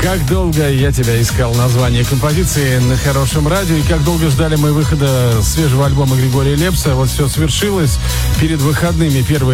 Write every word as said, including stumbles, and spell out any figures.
Как долго я тебя искал, название композиции на хорошем радио, и как долго ждали мы выхода свежего альбома Григория Лепса. Вот все свершилось перед выходными. Первый